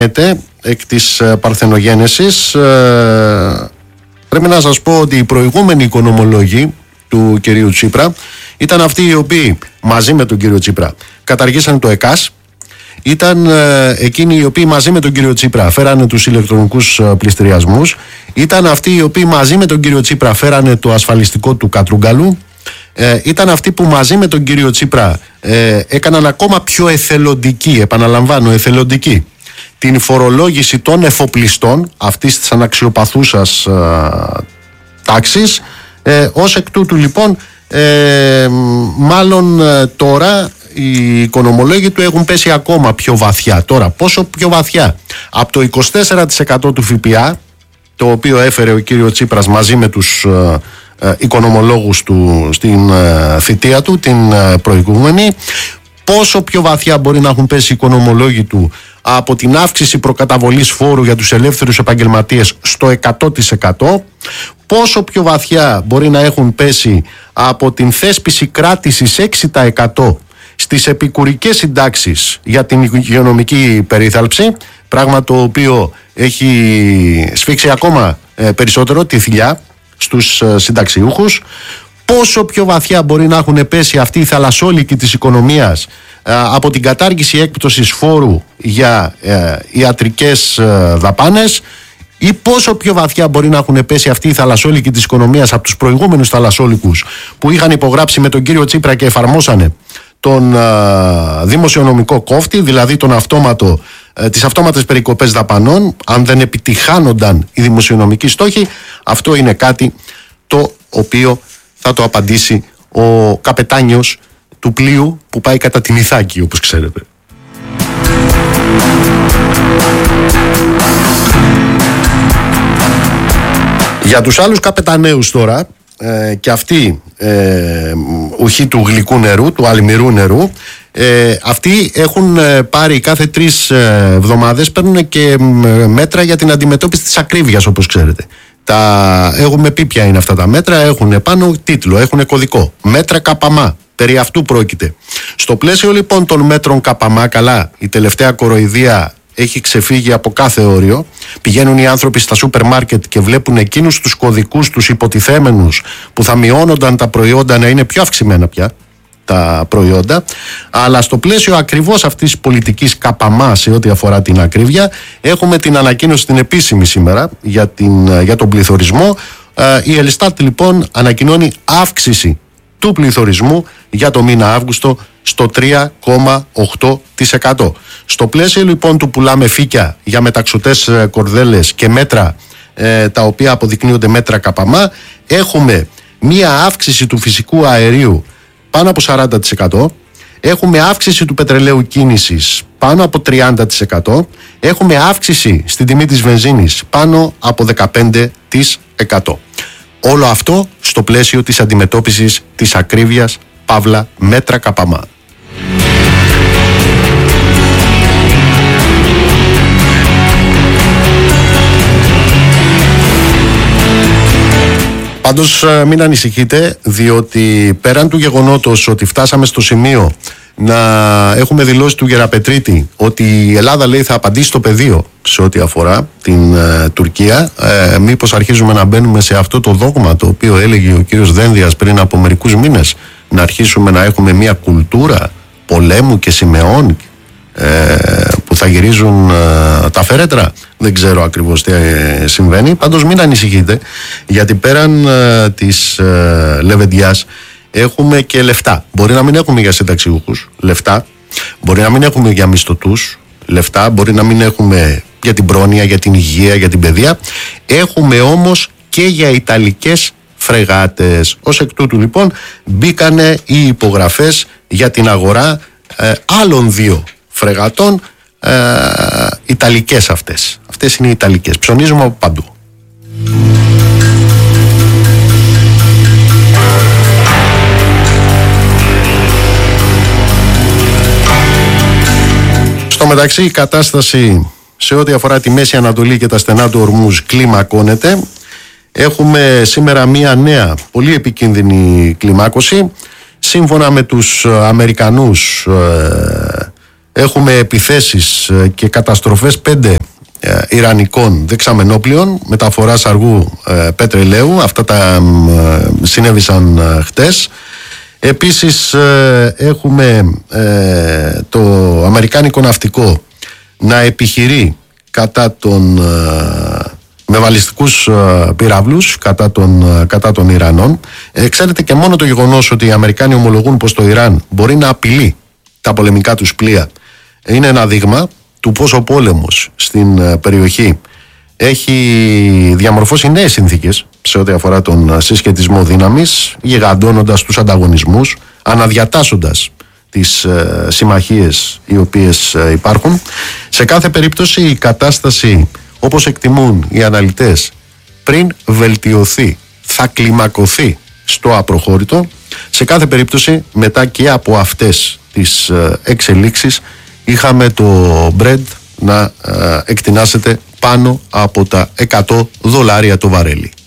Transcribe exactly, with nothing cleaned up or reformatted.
εκ της παρθενογένεσης. Πρέπει να σας πω ότι οι προηγούμενοι οικονομολόγοι του κυρίου Τσίπρα ήταν αυτοί οι οποίοι μαζί με τον κύριο Τσίπρα καταργήσαν το ΕΚΑΣ, ήταν εκείνοι οι οποίοι μαζί με τον κύριο Τσίπρα φέρανε τους ηλεκτρονικούς πληστηριασμούς, ήταν αυτοί οι οποίοι μαζί με τον κύριο Τσίπρα φέρανε το ασφαλιστικό του Κατρούγκαλου, ε, ήταν αυτοί που μαζί με τον κύριο Τσίπρα ε, έκαναν ακόμα πιο εθελοντική, επαναλαμβάνω εθελοντική, την φορολόγηση των εφοπλιστών αυτής της αναξιοπαθούσας ε, τάξης. Ε, ως εκ τούτου λοιπόν ε, μάλλον ε, τώρα οι οικονομολόγοι του έχουν πέσει ακόμα πιο βαθιά. Τώρα πόσο πιο βαθιά? Από το είκοσι τέσσερα τοις εκατό του ΦΠΑ, το οποίο έφερε ο κύριος Τσίπρας μαζί με τους ε, ε, οικονομολόγους του στην ε, θητεία του την ε, προηγούμενη, πόσο πιο βαθιά μπορεί να έχουν πέσει οι οικονομολόγοι του από την αύξηση προκαταβολής φόρου για τους ελεύθερους επαγγελματίες στο εκατό τοις εκατό, πόσο πιο βαθιά μπορεί να έχουν πέσει από την θέσπιση κράτησης έξι τοις εκατό στις επικουρικές συντάξεις για την υγειονομική περίθαλψη, πράγμα το οποίο έχει σφίξει ακόμα περισσότερο τη θηλιά στους συνταξιούχους, πόσο πιο βαθιά μπορεί να έχουν πέσει αυτοί οι θαλασσόλικοι της οικονομίας από την κατάργηση έκπτωσης φόρου για ε, ιατρικές ε, δαπάνες, ή πόσο πιο βαθιά μπορεί να έχουν πέσει αυτοί οι θαλασσόλικοι της οικονομίας από τους προηγούμενους θαλασσόλικους που είχαν υπογράψει με τον κύριο Τσίπρα και εφαρμόσανε τον ε, δημοσιονομικό κόφτη, δηλαδή τον αυτόματο, ε, τις αυτόματες περικοπές δαπανών, αν δεν επιτυχάνονταν οι δημοσιονομικοί στόχοι. Αυτό είναι κάτι το οποίο θα το απαντήσει ο καπετάνιος του πλοίου που πάει κατά την Ιθάκη, όπως ξέρετε. Για τους άλλους καπεταναίους τώρα, ε, και αυτοί ε, ουχή του γλυκού νερού, του αλμυρού νερού, ε, αυτοί έχουν ε, πάρει κάθε τρεις ε, εβδομάδες, παίρνουν και ε, μέτρα για την αντιμετώπιση της ακρίβειας, όπως ξέρετε. Τα έχουμε πει ποια είναι αυτά τα μέτρα, έχουν πάνω τίτλο, έχουν κωδικό. Μέτρα ΚΑΠΑΜΑ. Περί αυτού πρόκειται. Στο πλαίσιο λοιπόν των μέτρων ΚΑΠΑΜΑ, καλά, η τελευταία κοροϊδία έχει ξεφύγει από κάθε όριο. Πηγαίνουν οι άνθρωποι στα σούπερ μάρκετ και βλέπουν εκείνους τους κωδικούς, τους υποτιθέμενους, που θα μειώνονταν τα προϊόντα να είναι πιο αυξημένα πια τα προϊόντα. Αλλά στο πλαίσιο ακριβώς αυτής της πολιτικής ΚΑΠΑΜΑ σε ό,τι αφορά την ακρίβεια, έχουμε την ανακοίνωση την επίσημη σήμερα για, την, για τον πληθωρισμό. Η Ελστάτ λοιπόν ανακοινώνει αύξηση του πληθωρισμού για το μήνα Αύγουστο στο τρία κόμμα οκτώ τοις εκατό. Στο πλαίσιο λοιπόν του πουλάμε φύκια για μεταξωτές κορδέλες και μέτρα ε, τα οποία αποδεικνύονται μέτρα ΚΑΠΑΜΑ, έχουμε μία αύξηση του φυσικού αερίου πάνω από σαράντα τοις εκατό, έχουμε αύξηση του πετρελαίου κίνησης πάνω από τριάντα τοις εκατό, έχουμε αύξηση στην τιμή της βενζίνης πάνω από δεκαπέντε τοις εκατό. Όλο αυτό στο πλαίσιο της αντιμετώπισης της ακρίβειας, παύλα μέτρα ΚΑΠΑΜΑ. Πάντως μην ανησυχείτε, διότι πέραν του γεγονότος ότι φτάσαμε στο σημείο να έχουμε δηλώσει του Γεραπετρίτη ότι η Ελλάδα, λέει, θα απαντήσει στο πεδίο σε ό,τι αφορά την ε, Τουρκία, ε, μήπως αρχίζουμε να μπαίνουμε σε αυτό το δόγμα το οποίο έλεγε ο κύριος Δένδιας πριν από μερικούς μήνες, να αρχίσουμε να έχουμε μια κουλτούρα πολέμου και σημεών ε, που θα γυρίζουν ε, τα φερέτρα. Δεν ξέρω ακριβώς τι ε, συμβαίνει. Πάντως μην ανησυχείτε, γιατί πέραν ε, της ε, λεβεντιάς έχουμε και λεφτά. Μπορεί να μην έχουμε για συνταξιούχους λεφτά, μπορεί να μην έχουμε για μισθωτούς λεφτά, μπορεί να μην έχουμε για την πρόνοια, για την υγεία, για την παιδεία. Έχουμε όμως και για ιταλικές φρεγάτες. Ως εκ τούτου λοιπόν μπήκανε οι υπογραφές για την αγορά ε, άλλων δύο φρεγατών, ε, ιταλικές αυτές. Αυτές είναι οι ιταλικές. Ψωνίζουμε από παντού. Στο μεταξύ, η κατάσταση σε ό,τι αφορά τη Μέση Ανατολή και τα στενά του Ορμούζ κλιμακώνεται. Έχουμε σήμερα μία νέα πολύ επικίνδυνη κλιμάκωση. Σύμφωνα με τους Αμερικανούς ε, Έχουμε επιθέσεις και καταστροφές πέντε ε, ιρανικών δεξαμενόπλων μεταφοράς αργού ε, πετρελαίου. Αυτά τα ε, συνέβησαν ε, χτες. Επίσης ε, έχουμε ε, το αμερικάνικο ναυτικό να επιχειρεί κατά τον, ε, με βαλιστικούς ε, πυράβλους κατά των, ε, κατά των Ιρανών. Ε, ξέρετε, και μόνο το γεγονός ότι οι Αμερικάνοι ομολογούν πως το Ιράν μπορεί να απειλεί τα πολεμικά τους πλοία είναι ένα δείγμα του πως ο πόλεμος στην ε, περιοχή έχει διαμορφώσει νέες συνθήκες σε ό,τι αφορά τον συσχετισμό δύναμης, γιγαντώνοντας τους ανταγωνισμούς, αναδιατάσσοντας τις ε, συμμαχίες οι οποίες ε, υπάρχουν. Σε κάθε περίπτωση η κατάσταση, όπως εκτιμούν οι αναλυτές, πριν βελτιωθεί, θα κλιμακωθεί στο απροχώρητο. Σε κάθε περίπτωση, μετά και από αυτές τις ε, εξελίξεις, είχαμε το Brent να ε, εκτινάσεται πάνω από τα εκατό δολάρια το βαρέλι.